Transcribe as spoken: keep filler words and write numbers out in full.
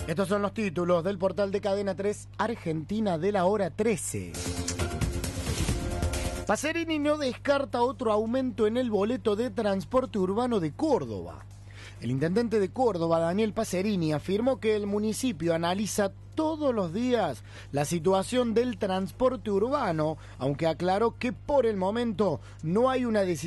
Estos son los títulos del portal de Cadena tres, Argentina de la hora trece. Pacerini no descarta otro aumento en el boleto de transporte urbano de Córdoba. El intendente de Córdoba, Daniel Pacerini, afirmó que el municipio analiza todos los días la situación del transporte urbano, aunque aclaró que por el momento no hay una decisión